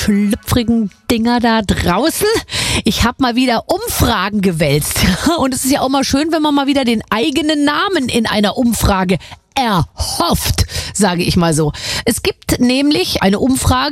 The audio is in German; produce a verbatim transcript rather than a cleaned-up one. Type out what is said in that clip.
schlüpfrigen Dinger da draußen. Ich habe mal wieder Umfragen gewälzt. Und es ist ja auch mal schön, wenn man mal wieder den eigenen Namen in einer Umfrage erhofft, sage ich mal so. Es gibt nämlich eine Umfrage,